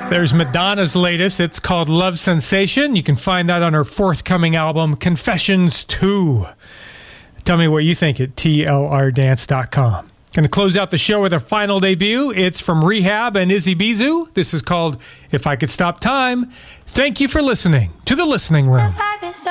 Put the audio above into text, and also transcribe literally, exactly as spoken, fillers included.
There's Madonna's latest. It's called Love Sensation. You can find that on her forthcoming album, Confessions two. Tell me what you think at T L R dance dot com. Going to close out the show with our final debut. It's from Rehab and Izzy Bizu. This is called If I Could Stop Time. Thank you for listening to The Listening Room.